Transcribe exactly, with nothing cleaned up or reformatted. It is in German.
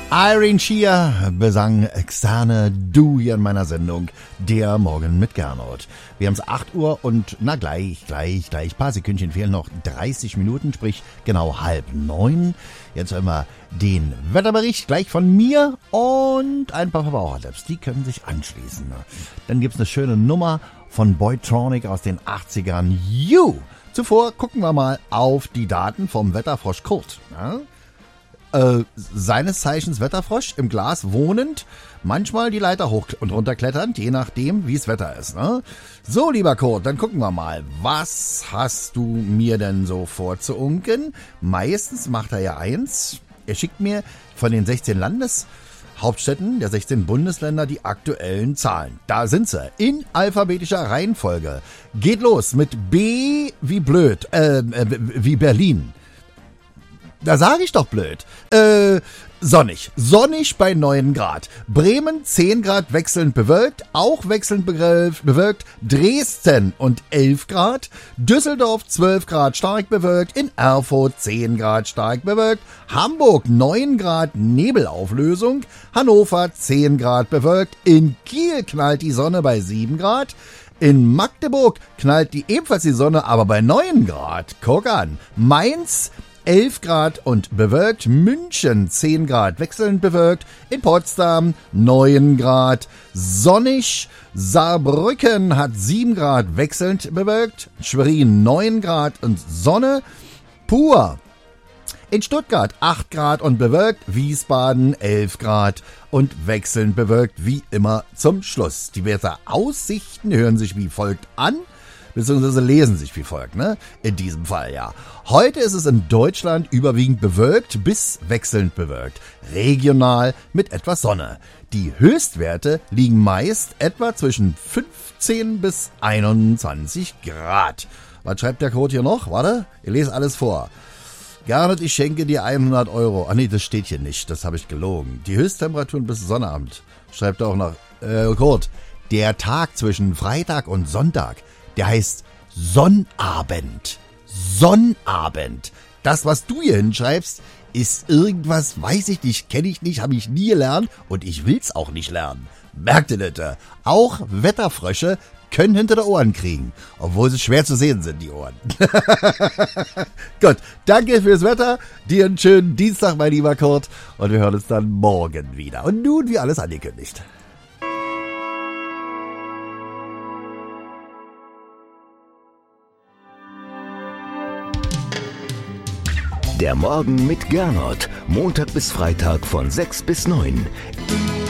Irene Shear besang Externe Du hier in meiner Sendung Der Morgen mit Gernot. Wir haben es acht Uhr und na gleich, gleich, gleich, paar Sekündchen fehlen noch dreißig Minuten, sprich genau halb neun. Jetzt hören wir den Wetterbericht gleich von mir und ein paar Verbrauchertipps, die können sich anschließen. Dann gibt's eine schöne Nummer von Boytronic aus den achtzigern. You! Zuvor gucken wir mal auf die Daten vom Wetterfrosch Kurt. Ja? Äh, seines Zeichens Wetterfrosch, im Glas wohnend, manchmal die Leiter hoch und runter kletternd, je nachdem, wie es Wetter ist. Ne? So, lieber Kurt, dann gucken wir mal. Was hast du mir denn so vorzuunken? Meistens macht er ja eins. Er schickt mir von den sechzehn Landeshauptstädten der sechzehn Bundesländer die aktuellen Zahlen. Da sind sie, in alphabetischer Reihenfolge. Geht los mit B wie blöd, äh, wie Berlin. Da sage ich doch blöd. Äh, sonnig. Sonnig bei neun Grad. Bremen zehn Grad wechselnd bewölkt, auch wechselnd bewölkt. Dresden und elf Grad. Düsseldorf zwölf Grad stark bewölkt. In Erfurt zehn Grad stark bewölkt. Hamburg neun Grad Nebelauflösung. Hannover zehn Grad bewölkt. In Kiel knallt die Sonne bei sieben Grad. In Magdeburg knallt die ebenfalls die Sonne, aber bei neun Grad. Guck an. Mainz elf Grad und bewölkt, München zehn Grad wechselnd bewölkt, in Potsdam neun Grad sonnig, Saarbrücken hat sieben Grad wechselnd bewölkt, Schwerin neun Grad und Sonne, pur. In Stuttgart acht Grad und bewölkt, Wiesbaden elf Grad und wechselnd bewölkt, wie immer zum Schluss. Die Wetteraussichten hören sich wie folgt an, beziehungsweise lesen sich wie folgt, ne? In diesem Fall, ja. Heute ist es in Deutschland überwiegend bewölkt bis wechselnd bewölkt. Regional mit etwas Sonne. Die Höchstwerte liegen meist etwa zwischen fünfzehn bis einundzwanzig Grad. Was schreibt der Code hier noch? Warte, ihr lest alles vor. Gernot, ich schenke dir hundert Euro. Ah nee, das steht hier nicht, das habe ich gelogen. Die Höchsttemperaturen bis Sonnabend. Schreibt er auch noch. Äh, Code, der Tag zwischen Freitag und Sonntag, der heißt Sonnabend. Sonnabend. Das, was du hier hinschreibst, ist irgendwas, weiß ich nicht, kenne ich nicht, habe ich nie gelernt und ich will's auch nicht lernen. Merkt ihr das? Auch Wetterfrösche können hinter der Ohren kriegen, obwohl sie schwer zu sehen sind, die Ohren. Gut, danke fürs Wetter, dir einen schönen Dienstag, mein lieber Kurt, und wir hören uns dann morgen wieder. Und nun, wie alles angekündigt. Der Morgen mit Gernot. Montag bis Freitag von sechs bis neun.